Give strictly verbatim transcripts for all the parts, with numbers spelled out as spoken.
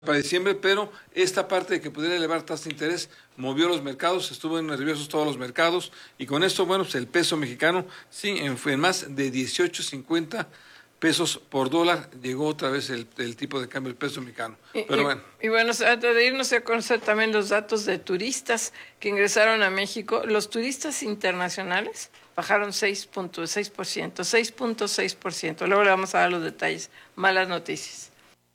para diciembre, pero esta parte de que pudiera elevar tasa de interés movió los mercados, estuvo nerviosos todos los mercados, y con esto, bueno, pues el peso mexicano, sí, en, en más de dieciocho cincuenta pesos por dólar, llegó otra vez el, el tipo de cambio del peso mexicano. Pero y, bueno. Y bueno, antes de irnos a conocer también los datos de turistas que ingresaron a México. Los turistas internacionales bajaron seis punto seis por ciento, seis punto seis por ciento. Luego le vamos a dar los detalles. Malas noticias.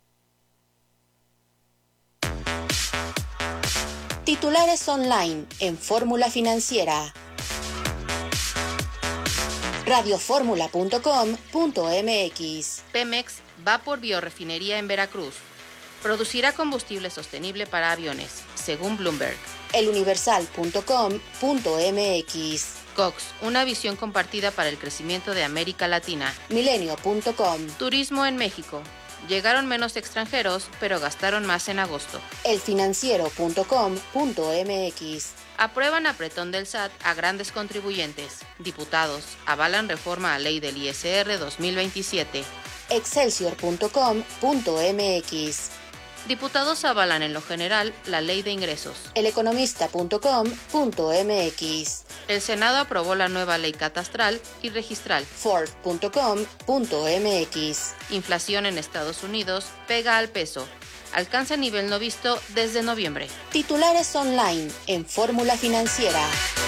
Titulares online en Fórmula Financiera. radioformula punto com punto mx. Pemex va por biorefinería en Veracruz. Producirá combustible sostenible para aviones, según Bloomberg. eluniversal punto com punto mx. Cox, una visión compartida para el crecimiento de América Latina. milenio punto com. Turismo en México. Llegaron menos extranjeros, pero gastaron más en agosto. elfinanciero punto com punto mx. Aprueban apretón del S A T a grandes contribuyentes. Diputados avalan reforma a ley del I S R dos mil veintisiete. excelsior punto com punto mx. Diputados avalan en lo general la ley de ingresos. eleconomista punto com punto mx. El Senado aprobó la nueva ley catastral y registral. forbes punto com punto mx. Inflación en Estados Unidos pega al peso. Alcanza nivel no visto desde noviembre. Titulares online en Fórmula Financiera.